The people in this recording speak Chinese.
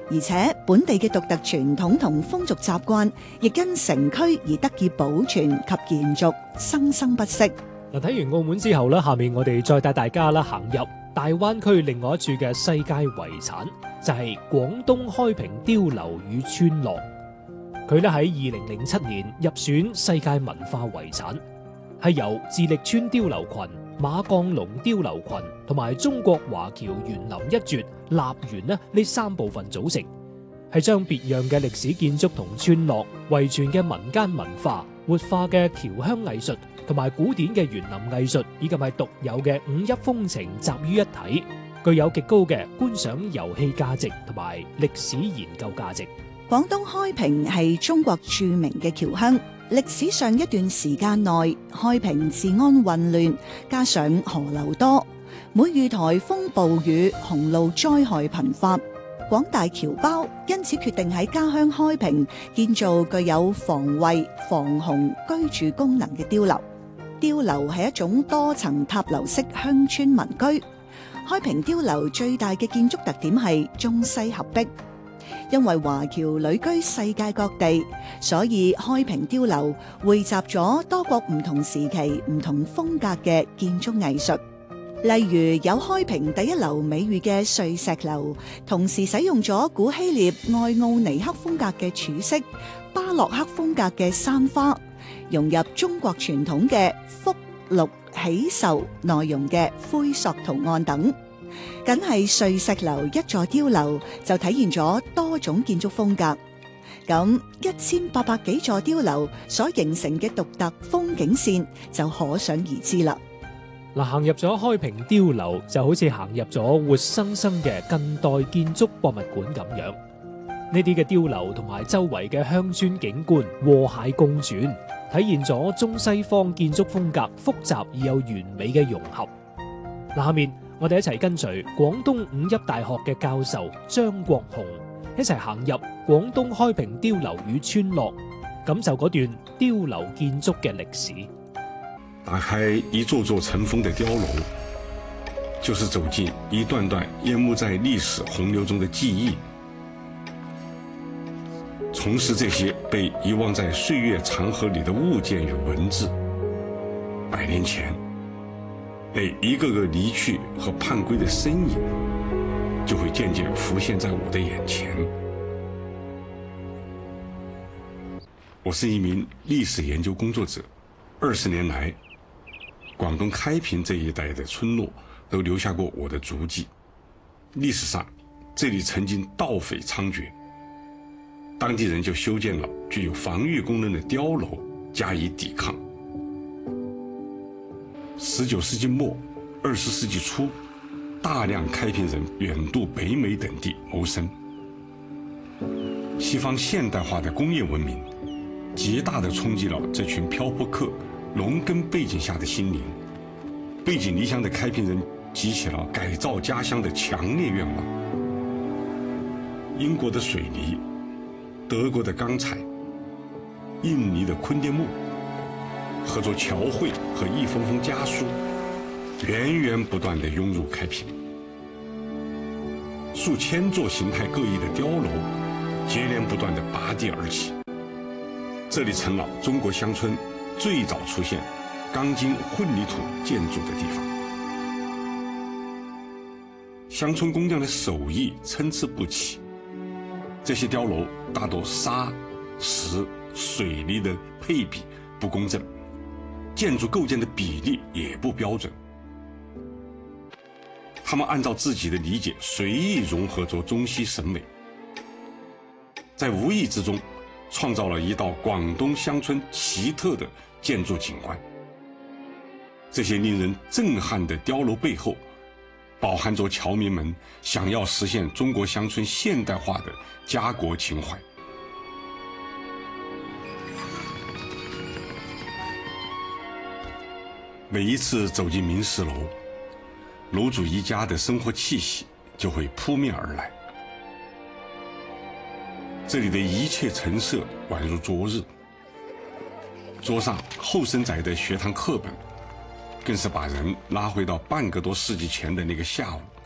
而且本地嘅獨特傳統同風俗習慣，亦因城區而得以保存及延續，生生不息。 嗱，睇完澳門之後咧，下面我哋再帶大家啦行入大灣區另外一處嘅世界遺產，就係廣東開平碉樓與村落。佢咧喺2007年入選世界文化遺產，係由自力村碉樓群、馬降龍碉樓群同埋中國華僑園林一絕立園呢三部分組成，係將別樣嘅歷史建築同村落遺傳嘅民間文化、活化嘅僑鄉藝術同埋古典嘅園林藝術，以及係獨有嘅五邑風情集於一體，具有極高嘅觀賞遊戲價值同埋歷史研究價值。 廣東開平係中國著名嘅僑鄉，歷史上一段時間內，開平治安混亂，加上河流多，每遇颱風暴雨，洪澇災害頻發，廣大僑胞因此決定喺家鄉開平建造具有防衛、防洪、居住功能嘅碉樓。碉樓係一種多層塔樓式鄉村民居。開平碉樓最大嘅建築特點係中西合璧。因為華僑旅居世界各地，所以開平碉樓匯集咗多國唔同時期、唔同風格嘅建築藝術。例如有開平第一樓美譽嘅碎石樓，同時使用咗古希臘愛奧尼克風格嘅柱式、巴洛克風格嘅山花，融入中國傳統嘅福祿喜壽內容嘅灰塑圖案等。僅係碎石樓一座碉樓就體現咗多種建築風格，咁1800幾座碉樓所形成嘅獨特風景線就可想而知啦。 嗱，行入咗開平碉樓就好似行入咗活生生嘅近代建築博物館咁樣，呢啲嘅碉樓同埋周圍嘅鄉村景觀和諧共存，體現咗中西方建築風格複雜而又完美嘅融合。嗱，下面我哋一齊跟隨廣東五邑大學嘅教授張國雄一齊行入廣東開平碉樓與村落，感受嗰段碉樓建築嘅歷史。 打開一座座塵封的碉樓，就是走進一段段淹沒在歷史洪流中的記憶，重拾這些被遺忘在歲月長河裏的物件與文字。100年前那一個個離去和叛歸的身影，就會漸漸浮現在我的眼前。我是一名歷史研究工作者，20年來，廣東開平這一帶的村落都留下過我的足跡。歷史上，這裡曾經盜匪猖獗，當地人就修建了具有防禦功能的碉樓加以抵抗。19世紀末，20世紀初，大量開平人遠渡北美等地謀生。西方現代化的工業文明，極大地衝擊了這群漂泊客農耕背景下的心靈。背井離鄉的開平人激起了改造家鄉的強烈願望。英國的水泥、德國的鋼材、印尼的坤甸木，合作僑匯和一封封家書，源源不斷地湧入開平。數千座形態各異的碉樓，接連不斷地拔地而起。這裡成了中國鄉村最早出現鋼筋混凝土建築的地方。鄉村工匠的手藝參差不齊，這些碉樓大多沙、石、水泥的配比不公正，建築構件的比例也不標準。他們按照自己的理解隨意融合着中西審美，在無意之中創造了一道廣東鄉村奇特的建築景觀。這些令人震撼的碉樓背後，飽含着僑民們想要實現中國鄉村現代化的家國情懷。每一次走進明石樓，樓主一家的生活氣息就會撲面而來。這裡的一切陳設宛如昨日，桌上後生仔的學堂課本，更是把人拉回到半個多世紀前的那個下午。